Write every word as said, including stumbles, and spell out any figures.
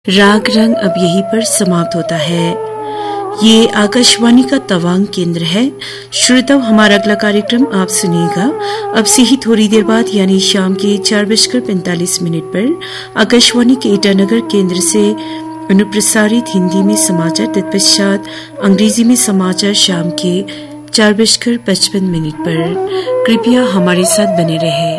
राग रंग अब यहीं पर समाप्त होता है। ये आकाशवाणी का तवांग केंद्र है। श्रोताओ, हमारा अगला कार्यक्रम आप सुनिएगा अब से ही थोड़ी देर बाद, यानी शाम के चार बजकर पैंतालीस मिनट पर आकाशवाणी के ईटानगर केंद्र से अनुप्रसारित हिंदी में समाचार, तत्पश्चात अंग्रेजी में समाचार शाम के चार बजकर पचपन मिनट पर। कृपया हमारे साथ बने रहें।